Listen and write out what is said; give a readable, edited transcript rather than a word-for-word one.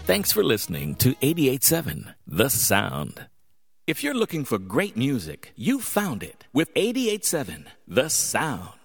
Thanks for listening to 88.7 The Sound. If you're looking for great music, you found it with 88.7 The Sound.